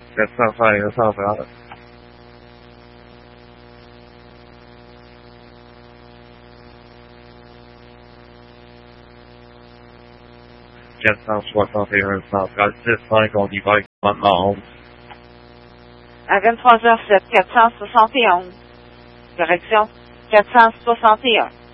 405 130. 461 central 65, on y va avec commandement 11. À 23h07, 471. Correction, 461.